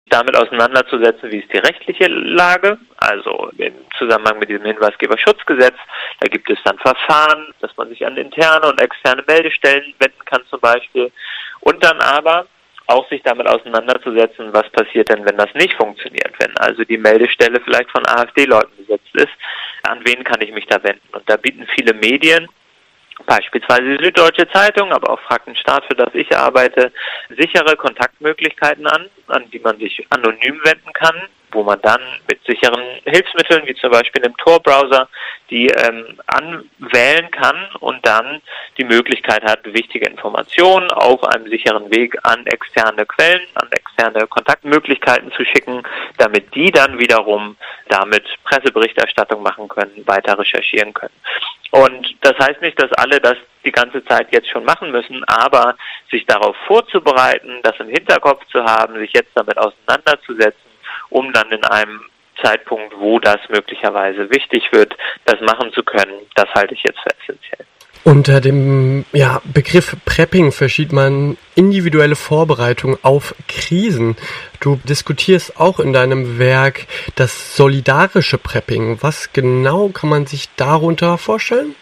damit auseinanderzusetzen, wie ist die rechtliche Lage, also im Zusammenhang mit diesem Hinweisgeberschutzgesetz. Da gibt es dann Verfahren, dass man sich an interne und externe Meldestellen wenden kann zum Beispiel. Und dann aber auch sich damit auseinanderzusetzen, was passiert denn, wenn das nicht funktioniert, wenn also die Meldestelle vielleicht von AfD-Leuten besetzt ist. An wen kann ich mich da wenden? Und da bieten viele Medien, beispielsweise die Süddeutsche Zeitung, aber auch Faktenstart, für das ich arbeite, sichere Kontaktmöglichkeiten an die man sich anonym wenden kann, wo man dann mit sicheren Hilfsmitteln, wie zum Beispiel im Tor-Browser, die anwählen kann und dann die Möglichkeit hat, wichtige Informationen auf einem sicheren Weg an externe Quellen, an externe Kontaktmöglichkeiten zu schicken, damit die dann wiederum damit Presseberichterstattung machen können, weiter recherchieren können. Und das heißt nicht, dass alle das die ganze Zeit jetzt schon machen müssen, aber sich darauf vorzubereiten, das im Hinterkopf zu haben, sich jetzt damit auseinanderzusetzen, um dann in einem Zeitpunkt, wo das möglicherweise wichtig wird, das machen zu können, das halte ich jetzt für essentiell. Unter dem Begriff Prepping versteht man individuelle Vorbereitung auf Krisen. Du diskutierst auch in deinem Werk das solidarische Prepping. Was genau kann man sich darunter vorstellen?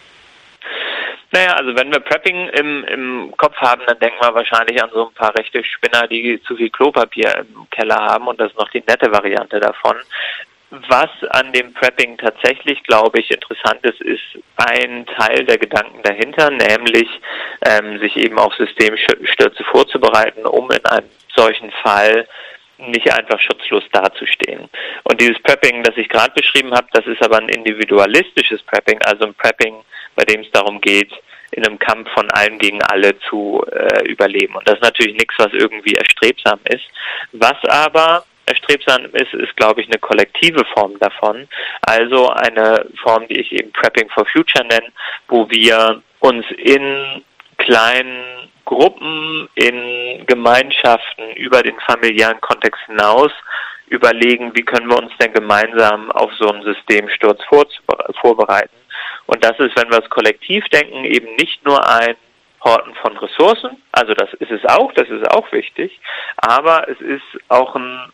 Naja, also wenn wir Prepping im Kopf haben, dann denken wir wahrscheinlich an so ein paar rechte Spinner, die zu viel Klopapier im Keller haben, und das ist noch die nette Variante davon. Was an dem Prepping tatsächlich, glaube ich, interessant ist, ist ein Teil der Gedanken dahinter, nämlich sich eben auf Systemstürze vorzubereiten, um in einem solchen Fall nicht einfach schutzlos dazustehen. Und dieses Prepping, das ich gerade beschrieben habe, das ist aber ein individualistisches Prepping, also ein Prepping, bei dem es darum geht, in einem Kampf von allen gegen alle zu überleben. Und das ist natürlich nichts, was irgendwie erstrebsam ist. Was aber erstrebsam ist, glaube ich, eine kollektive Form davon. Also eine Form, die ich eben Prepping for Future nenne, wo wir uns in kleinen Gruppen, in Gemeinschaften über den familiären Kontext hinaus überlegen, wie können wir uns denn gemeinsam auf so einen Systemsturz vorbereiten. Und das ist, wenn wir es kollektiv denken, eben nicht nur ein Horten von Ressourcen, also das ist auch wichtig, aber es ist auch ein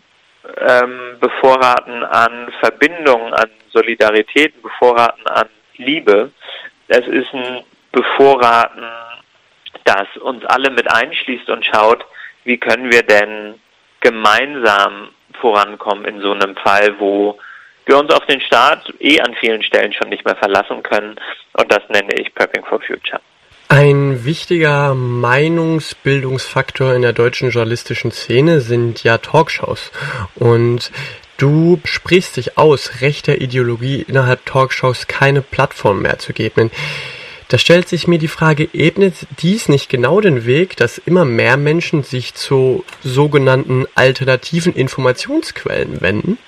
Bevorraten an Verbindungen, an Solidarität, ein Bevorraten an Liebe. Es ist ein Bevorraten, das uns alle mit einschließt und schaut, wie können wir denn gemeinsam vorankommen in so einem Fall, wo wir uns auf den Staat an vielen Stellen schon nicht mehr verlassen können, und das nenne ich Prepping for Future. Ein wichtiger Meinungsbildungsfaktor in der deutschen journalistischen Szene sind ja Talkshows. Und du sprichst dich aus, rechter Ideologie innerhalb Talkshows keine Plattform mehr zu geben. Da stellt sich mir die Frage, ebnet dies nicht genau den Weg, dass immer mehr Menschen sich zu sogenannten alternativen Informationsquellen wenden?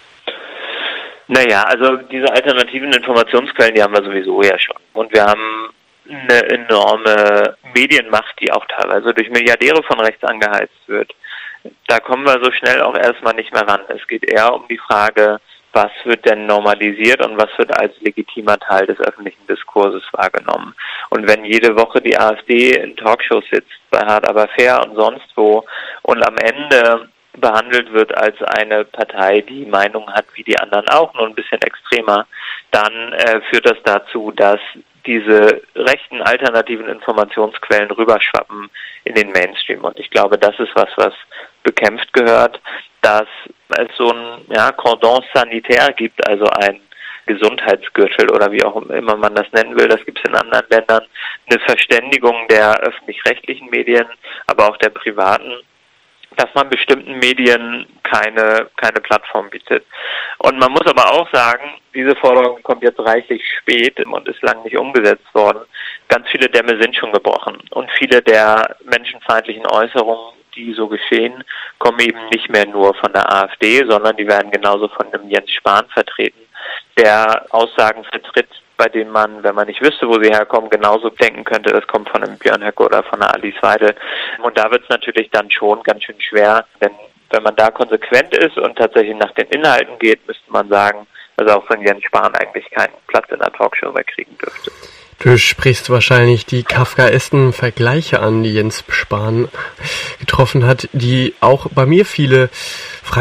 Naja, also diese alternativen Informationsquellen, die haben wir sowieso ja schon. Und wir haben eine enorme Medienmacht, die auch teilweise durch Milliardäre von rechts angeheizt wird. Da kommen wir so schnell auch erstmal nicht mehr ran. Es geht eher um die Frage, was wird denn normalisiert und was wird als legitimer Teil des öffentlichen Diskurses wahrgenommen. Und wenn jede Woche die AfD in Talkshows sitzt, bei Hart aber fair und sonst wo, und am Ende behandelt wird als eine Partei, die Meinung hat wie die anderen auch, nur ein bisschen extremer, dann führt das dazu, dass diese rechten alternativen Informationsquellen rüberschwappen in den Mainstream. Und ich glaube, das ist was bekämpft gehört, dass es so ein Cordon sanitaire gibt, also ein Gesundheitsgürtel oder wie auch immer man das nennen will, das gibt es in anderen Ländern, eine Verständigung der öffentlich-rechtlichen Medien, aber auch der privaten, dass man bestimmten Medien keine Plattform bietet. Und man muss aber auch sagen, diese Forderung kommt jetzt reichlich spät und ist lang nicht umgesetzt worden. Ganz viele Dämme sind schon gebrochen und viele der menschenfeindlichen Äußerungen, die so geschehen, kommen eben nicht mehr nur von der AfD, sondern die werden genauso von einem Jens Spahn vertreten, der Aussagen vertritt, bei denen man, wenn man nicht wüsste, wo sie herkommen, genauso denken könnte, das kommt von einem Björn Höcke oder von einer Alice Weidel. Und da wird es natürlich dann schon ganz schön schwer, denn wenn man da konsequent ist und tatsächlich nach den Inhalten geht, müsste man sagen, dass auch von Jens Spahn eigentlich keinen Platz in der Talkshow mehr kriegen dürfte. Du sprichst wahrscheinlich die kafkaesken Vergleiche an, die Jens Spahn getroffen hat, die auch bei mir viele